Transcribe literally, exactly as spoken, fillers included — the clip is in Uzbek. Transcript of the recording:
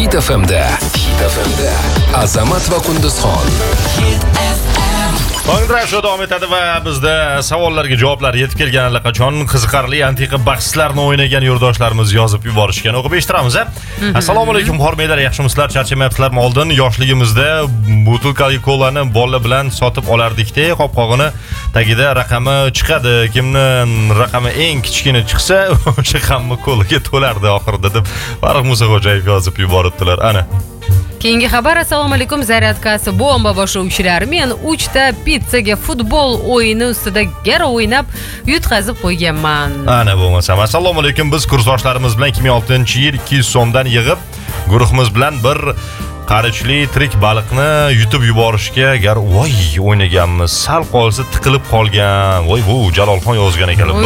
Hit F M'da Hit F M'da Azamat va Qunduzxon. Tongda shu davom etadi va bizda savollarga javoblar yetib kelgan allaqachon qiziqarli antiqa bahslarni o'ynagan yurtdoshlarimiz yozib yuborishgan. O'qib eshittiramiz. Assalomu alaykum, hormaylar, yaxshimisizlar? Charchamayapsizlarmi? Oldin yoshligimizda butilkali kolani bola bilan sotib olardik-da, qopqog'ini tagida raqami chiqadi. Kimni raqami eng kichkina chiqsa, o'sha hamma koliga to'lardi oxirida deb Farruh Musaxo'jayev yozib yuboribdilar. Ana. Keyingi xabar: assalomu alaykum, zaryadkasi bomba boshlovchilari. Men uchta pizzaga futbol o'yini ustida gara o'ynab yutqazib qo'yganman. Ana bo'lmasa. Assalomu alaykum, biz kursdoshlarimiz bilan ikki ming oltinchi yil ikki yuz so'mdan yig'ib, guruhimiz bilan bir qarichli tirik baliqni yutib yuborishga gar voy o'ynaganmiz. Sal qolsa tiqilib qolgan. Voy, bu Jalolxon yozgan ekan.